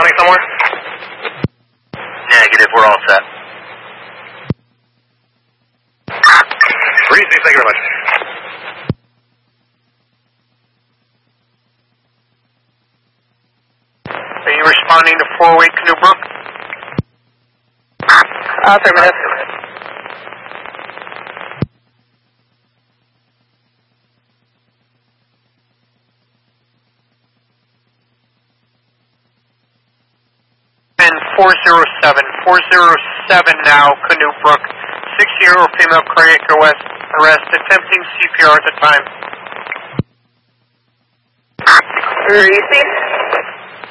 responding somewhere? Negative, we're all set. Breezy, thank you very much. Are you responding to 4-way Canoe Brook? Affirmative. And 407 now, Canoe Brook. 60-year-old female cardiac arrest, attempting CPR at the time. Receive.